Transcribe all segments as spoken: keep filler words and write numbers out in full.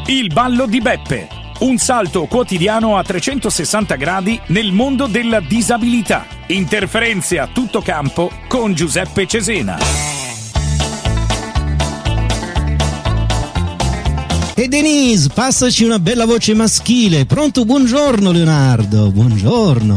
Il ballo di Beppe, un salto quotidiano a trecentosessanta gradi nel mondo della disabilità. Interferenze a tutto campo con Giuseppe Cesena. E Denise, passaci una bella voce maschile. Pronto? Buongiorno Leonardo, buongiorno.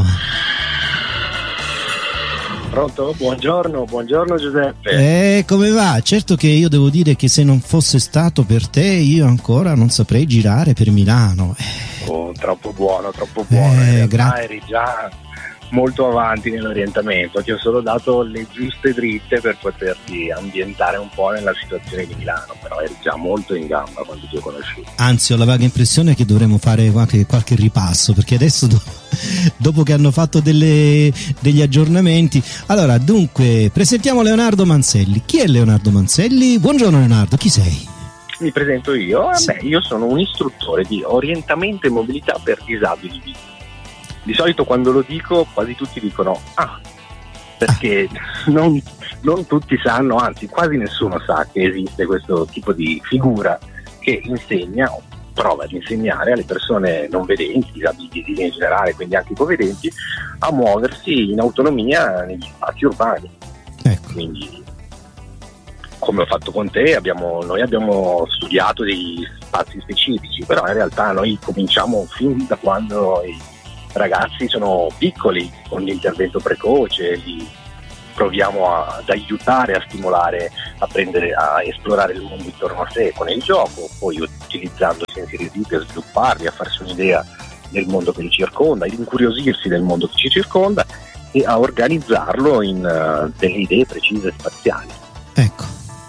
Pronto? Buongiorno, buongiorno Giuseppe. Eh, come va? Certo che io devo dire che se non fosse stato per te io ancora non saprei girare per Milano. Oh, troppo buono, troppo buono. Eh, In gra- eri già molto avanti nell'orientamento, ti ho solo dato le giuste dritte per poterti ambientare un po' nella situazione di Milano, però eri già molto in gamba quando ti ho conosciuto. Anzi, ho la vaga impressione che dovremmo fare qualche, qualche ripasso, perché adesso do- dopo che hanno fatto delle, degli aggiornamenti. Allora, dunque, presentiamo Leonardo Manzelli. Chi è Leonardo Manzelli? Buongiorno Leonardo, chi sei? Mi presento io? Sì. Beh, io sono un istruttore di orientamento e mobilità per disabili. Di solito quando lo dico quasi tutti dicono ah, perché ah. Non, non tutti sanno, anzi quasi nessuno sa che esiste questo tipo di figura che insegna o prova ad insegnare alle persone non vedenti, disabili in generale, quindi anche ipovedenti, a muoversi in autonomia negli spazi urbani. Ecco. Quindi, come ho fatto con te, abbiamo, noi abbiamo studiato degli spazi specifici, però in realtà noi cominciamo fin da quando i ragazzi sono piccoli, con l'intervento precoce, li proviamo a, ad aiutare, a stimolare, a prendere, a esplorare il mondo intorno a sé con il gioco, poi utilizzando sensi visivi a svilupparli, a farsi un'idea del mondo che li circonda, ad incuriosirsi del mondo che ci circonda e a organizzarlo in uh, delle idee precise spaziali. Ecco.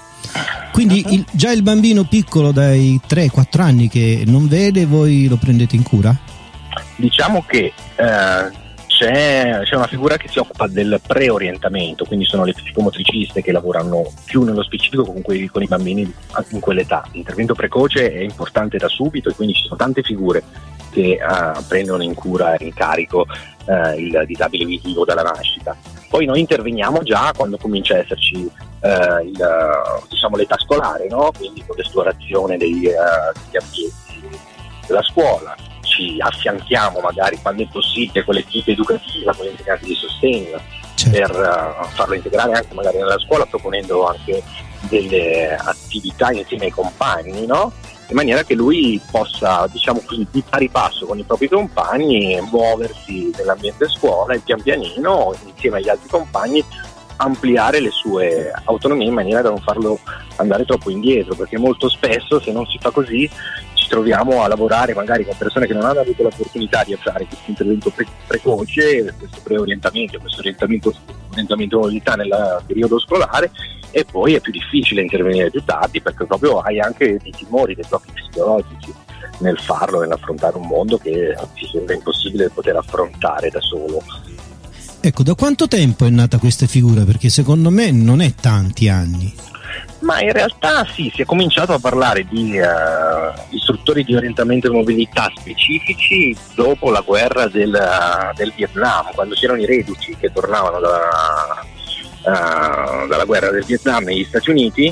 Quindi il, già il bambino piccolo dai tre quattro anni che non vede, voi lo prendete in cura? Diciamo che eh, c'è, c'è una figura che si occupa del preorientamento, quindi sono le psicomotriciste che lavorano più nello specifico con, quei, con i bambini in quell'età. L'intervento precoce è importante da subito e quindi ci sono tante figure che eh, prendono in cura e in carico eh, il disabile visivo dalla nascita. Poi noi interveniamo già quando comincia a esserci eh, il, diciamo, l'età scolare, no? Quindi con l'esplorazione dei, uh, degli ambienti della scuola. Ci affianchiamo magari quando è possibile con l'equipe educativa, con gli insegnanti di sostegno, certo, per uh, farlo integrare anche magari nella scuola, proponendo anche delle attività insieme ai compagni, no? In maniera che lui possa, diciamo così, di pari passo con i propri compagni muoversi nell'ambiente scuola e pian pianino, insieme agli altri compagni, ampliare le sue autonomie in maniera da non farlo andare troppo indietro, perché molto spesso se non si fa così ci troviamo a lavorare magari con persone che non hanno avuto l'opportunità di fare questo intervento pre- precoce, questo preorientamento, questo orientamento, orientamento mobilità nel periodo scolare, e poi è più difficile intervenire più tardi perché proprio hai anche dei timori, dei blocchi psicologici nel farlo, nell'affrontare un mondo che ti sembra impossibile poter affrontare da solo. Ecco, da quanto tempo è nata questa figura? Perché secondo me non è tanti anni. Ma in realtà sì, si è cominciato a parlare di uh, istruttori di orientamento e mobilità specifici dopo la guerra del, uh, del Vietnam, quando c'erano i reduci che tornavano da, uh, dalla guerra del Vietnam negli Stati Uniti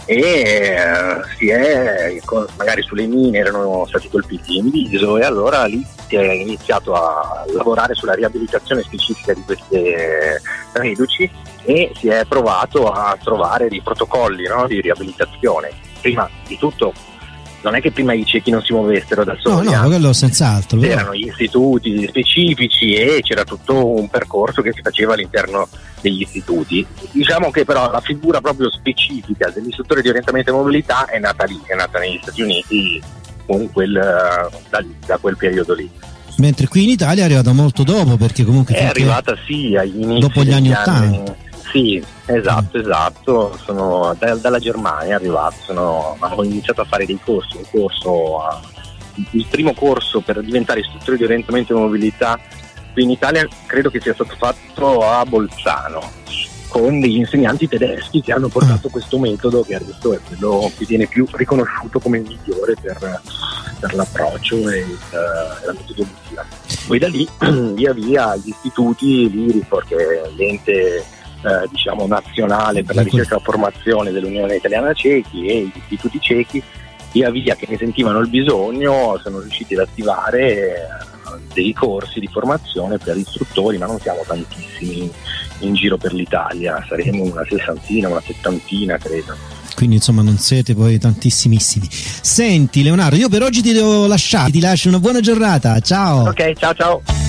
e uh, si è, magari sulle mine erano stati colpiti in viso, e allora lì si è iniziato a lavorare sulla riabilitazione specifica di queste reduci e si è provato a trovare dei protocolli, no, di riabilitazione. Prima di tutto non è che prima i ciechi non si muovessero da soli, no, no, quello senz'altro. C'erano gli istituti specifici e c'era tutto un percorso che si faceva all'interno degli istituti. Diciamo che però la figura proprio specifica dell'istruttore di orientamento e mobilità è nata lì, è nata negli Stati Uniti con quel, da, da quel periodo lì. Mentre qui in Italia è arrivata molto dopo, perché comunque è arrivata sì agli inizi dopo gli anni ottanta. Sì, esatto, esatto, sono da, dalla Germania è arrivato, sono, ho iniziato a fare dei corsi, un corso, a, il primo corso per diventare istruttore di orientamento e mobilità qui in Italia credo che sia stato fatto a Bolzano, con degli insegnanti tedeschi che hanno portato questo metodo che adesso è quello che viene più riconosciuto come il migliore per, per l'approccio e il, la metodologia. Poi da lì, via via, gli istituti, l'I R I F O R, che è l'ente Eh, diciamo nazionale per la ricerca e la formazione dell'Unione Italiana Cechi, e gli istituti cechi via via che ne sentivano il bisogno sono riusciti ad attivare dei corsi di formazione per istruttori, ma non siamo tantissimi in giro per l'Italia, saremo una sessantina, una settantina credo. Quindi insomma non siete poi tantissimissimi. Senti Leonardo, io per oggi ti devo lasciare, ti lascio una buona giornata, ciao. Ok, ciao ciao.